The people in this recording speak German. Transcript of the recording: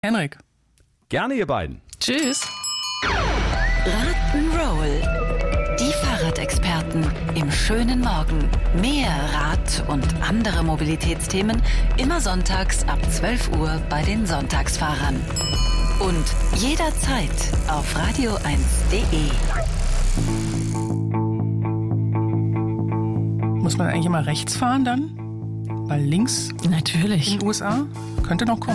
Henrik. Gerne, ihr beiden. Tschüss. Rock'n'Roll. Die Fahrradexperten im schönen Morgen. Mehr Rad- und andere Mobilitätsthemen immer sonntags ab 12 Uhr bei den Sonntagsfahrern. Und jederzeit auf radio1.de. Muss man eigentlich immer rechts fahren dann? Weil links Natürlich. in den USA könnte noch kommen.